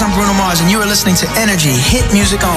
I'm Bruno Mars, and you are listening to Energy Hit Music On.